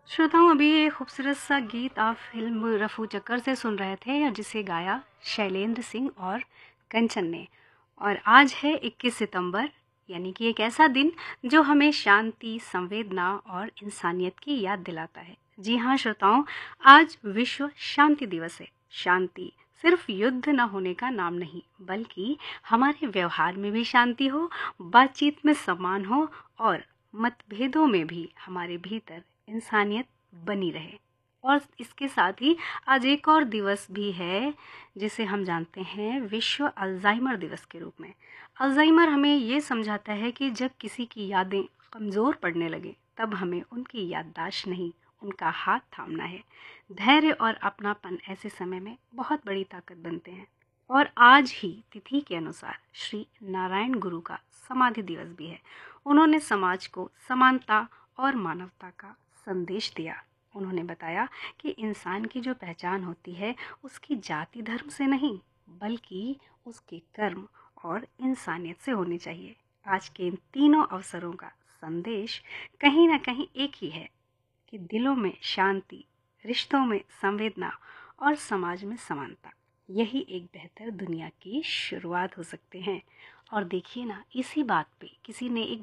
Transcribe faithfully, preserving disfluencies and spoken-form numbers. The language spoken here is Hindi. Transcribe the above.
श्रोताओं, अभी ये खूबसूरत सा गीत आप फिल्म रफू चक्कर से सुन रहे थे, और जिसे गाया शैलेंद्र सिंह और कंचन ने। और आज है इक्कीस सितंबर, यानी कि एक ऐसा दिन जो हमें शांति, संवेदना और इंसानियत की याद दिलाता है। जी हाँ श्रोताओं, आज विश्व शांति दिवस है। शांति सिर्फ युद्ध न होने का नाम नहीं, बल्कि हमारे व्यवहार में भी शांति हो, बातचीत में सम्मान हो, और मतभेदों में भी हमारे भीतर इंसानियत बनी रहे। और इसके साथ ही आज एक और दिवस भी है जिसे हम जानते हैं विश्व अल्जाइमर दिवस के रूप में। अल्जाइमर हमें ये समझाता है कि जब किसी की यादें कमज़ोर पड़ने लगे, तब हमें उनकी याददाश्त नहीं, उनका हाथ थामना है। धैर्य और अपनापन ऐसे समय में बहुत बड़ी ताकत बनते हैं। और आज ही तिथि के अनुसार श्री नारायण गुरु का समाधि दिवस भी है। उन्होंने समाज को समानता और मानवता का संदेश दिया। उन्होंने बताया कि इंसान की जो पहचान होती है, उसकी जाति धर्म से नहीं, बल्कि उसके कर्म और इंसानियत से होनी चाहिए। आज के इन तीनों अवसरों का संदेश कहीं ना कहीं एक ही है कि दिलों में शांति, रिश्तों में संवेदना और समाज में समानता, यही एक बेहतर दुनिया की शुरुआत हो सकते हैं। और देखिए ना, इसी बात पे किसी ने एक